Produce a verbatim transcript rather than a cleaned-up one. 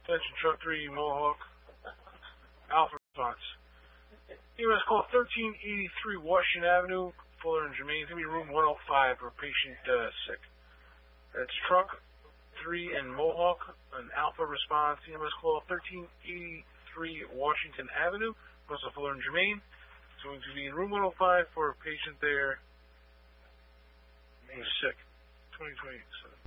Attention truck three, Mohawk. Alpha response. E M S call thirteen eighty-three Washington Avenue, Fuller and Germain. It's going to be room one oh five for patient uh, sick. That's truck three and Mohawk, an Alpha response. E M S call thirteen eighty-three Washington Avenue, also Fuller and Germain. It's going to be in room one oh five for a patient there who's sick. twenty twenty-seven.